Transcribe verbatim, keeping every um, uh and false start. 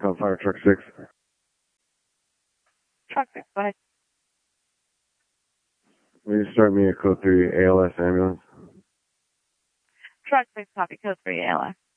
Call fire truck six. Truck six, go ahead. Will you start me a code three A L S ambulance? Truck six, copy, code three A L S.